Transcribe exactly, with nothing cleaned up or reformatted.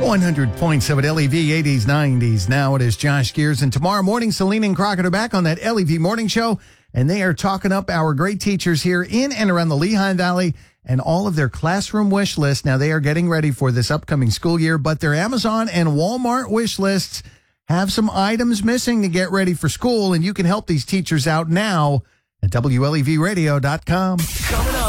one hundred point seven L E V, eighties, nineties. Now it is Josh Gears. And tomorrow morning, Celine and Crockett are back on that L E V Morning Show. And they are talking up our great teachers here in and around the Lehigh Valley and all of their classroom wish lists. Now, they are getting ready for this upcoming school year, but their Amazon and Walmart wish lists have some items missing to get ready for school. And you can help these teachers out now at W L E V radio dot com. Coming up.